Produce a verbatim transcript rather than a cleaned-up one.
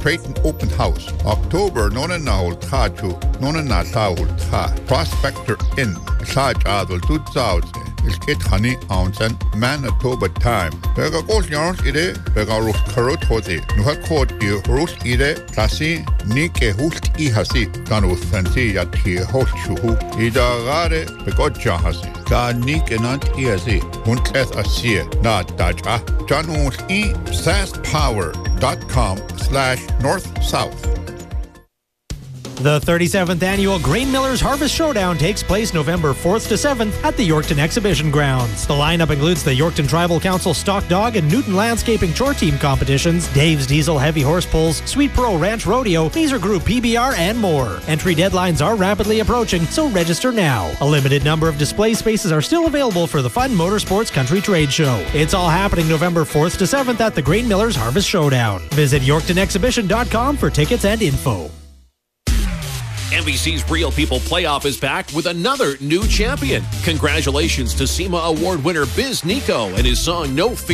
Creighton Open House, October nona nahul thachu, nona na thahul tha, Prospector Inn, Saj Adol Tutsaus, Ilkit Honey Ounce, Manitoba Time. Bega goes yarns ide, Bega Rus Karut Hoti, Nuha Kot you Rus ide, Tasi, Nike Hult Ihasi, Ganu Fancy at he Hoshu, Ida Gare, Begoja Hasi, Ga Nike Nant Iasi, Hunteth Asia, Not Daja, Janus E, saspower dot com slash north south. The thirty-seventh Annual Grain Millers Harvest Showdown takes place November fourth to seventh at the Yorkton Exhibition Grounds. The lineup includes the Yorkton Tribal Council Stock Dog and Newton Landscaping Chore Team competitions, Dave's Diesel Heavy Horse Pulls, Sweet Pearl Ranch Rodeo, Leaser Group P B R, and more. Entry deadlines are rapidly approaching, so register now. A limited number of display spaces are still available for the Fun Motorsports Country Trade Show. It's all happening November fourth to seventh at the Grain Millers Harvest Showdown. Visit yorkton exhibition dot com for tickets and info. N B C's Real People Playoff is back with another new champion. Congratulations to SEMA Award winner Biz Nico and his song No Fear.